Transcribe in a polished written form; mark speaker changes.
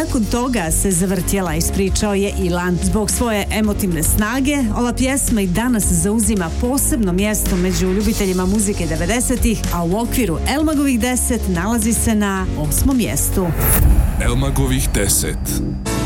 Speaker 1: nakon toga se zavrtjela, ispričao je Ilan. Zbog svoje emotivne snage, ova pjesma i danas zauzima posebno mjesto među ljubiteljima muzike 90-ih, a u okviru Elmagovih 10 nalazi se na 8. mjestu.
Speaker 2: Elmagovih 10.